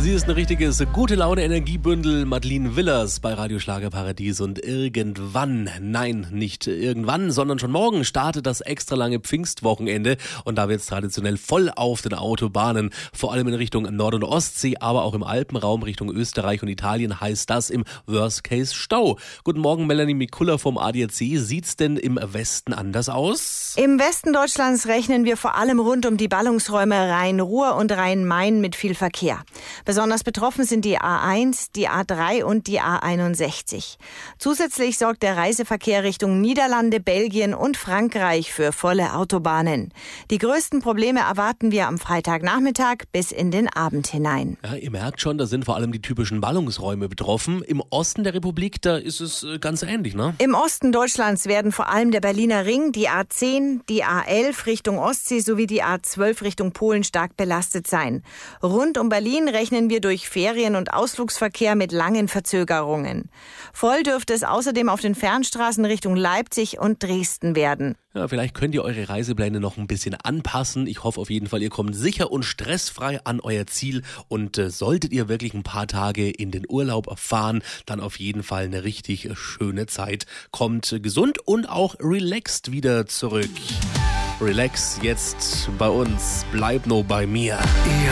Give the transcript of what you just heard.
Sie ist ein richtiges Gute-Laune-Energiebündel, Madeleine Willers bei Radio Schlagerparadies. Und irgendwann, nein, nicht irgendwann, sondern schon morgen startet das extra lange Pfingstwochenende. Und da wird es traditionell voll auf den Autobahnen, vor allem in Richtung Nord- und Ostsee, aber auch im Alpenraum Richtung Österreich und Italien heißt das im Worst Case Stau. Guten Morgen, Melanie Mikulla vom ADAC. Sieht's denn im Westen anders aus? Im Westen Deutschlands rechnen wir vor allem rund um die Ballungsräume Rhein-Ruhr und Rhein-Main mit viel Verkehr. Besonders betroffen sind die A1, die A3 und die A61. Zusätzlich sorgt der Reiseverkehr Richtung Niederlande, Belgien und Frankreich für volle Autobahnen. Die größten Probleme erwarten wir am Freitagnachmittag bis in den Abend hinein. Ja, ihr merkt schon, da sind vor allem die typischen Ballungsräume betroffen. Im Osten der Republik, da ist es ganz ähnlich, ne? Im Osten Deutschlands werden vor allem der Berliner Ring, die A10, die A11 Richtung Ostsee sowie die A12 Richtung Polen stark belastet sein. Rund um Berlin rechnen wir durch Ferien- und Ausflugsverkehr mit langen Verzögerungen. Voll dürfte es außerdem auf den Fernstraßen Richtung Leipzig und Dresden werden. Ja, vielleicht könnt ihr eure Reisepläne noch ein bisschen anpassen. Ich hoffe auf jeden Fall, ihr kommt sicher und stressfrei an euer Ziel. Und solltet ihr wirklich ein paar Tage in den Urlaub fahren, dann auf jeden Fall eine richtig schöne Zeit. Kommt gesund und auch relaxed wieder zurück. Relax jetzt bei uns, bleib nur bei mir. Ja.